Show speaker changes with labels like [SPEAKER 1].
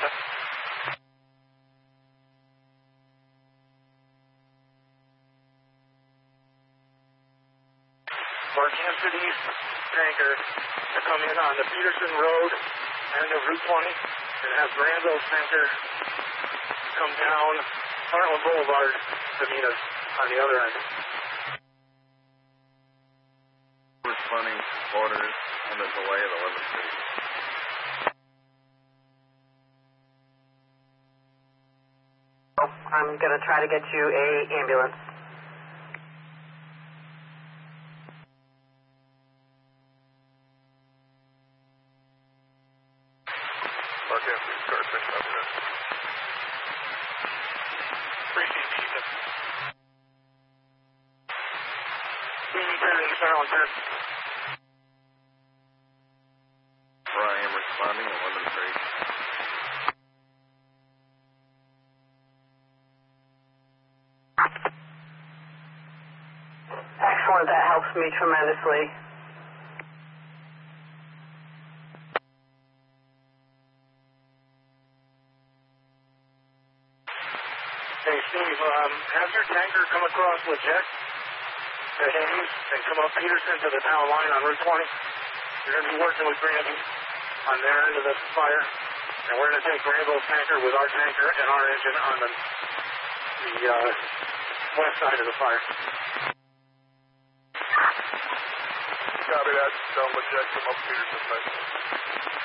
[SPEAKER 1] For Kansas City tanker to come in on the Peterson Road and the Route 20 and have Granville's tanker come down Heartland Boulevard to meet us on the other end.
[SPEAKER 2] Responding orders on the delay of 11 Street.
[SPEAKER 3] I'm going to try to get you a ambulance.
[SPEAKER 2] Brian responding 11 Street.
[SPEAKER 3] Excellent, that helps me tremendously.
[SPEAKER 1] Hey, Steve, have your tanker come across Leggett to Hayes and come up Peterson to the town line on Route 20. You're going to be working with Granby on their end of the fire, and we're going to take Granville's tanker with our tanker and our engine on the west side of the fire.
[SPEAKER 2] Copy that. Tell Leggett come up Peterson.